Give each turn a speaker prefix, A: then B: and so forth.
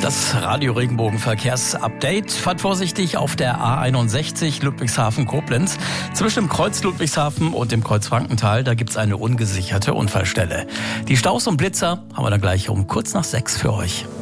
A: Das Radio-Regenbogen-Verkehrsupdate. Fahrt vorsichtig auf der A61 Ludwigshafen-Koblenz. Zwischen dem Kreuz Ludwigshafen und dem Kreuz Frankenthal, da gibt's eine ungesicherte Unfallstelle. Die Staus und Blitzer haben wir dann gleich um kurz nach 6 für euch.